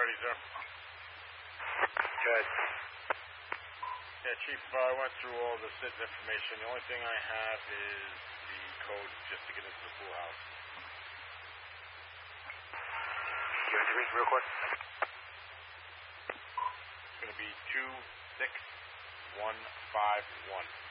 ready, sir. Good. Yeah, Chief, I went through all the SIDS information. The only thing I have is the code just to get into the pool house. Give it to me real quick. It's going to be 26151.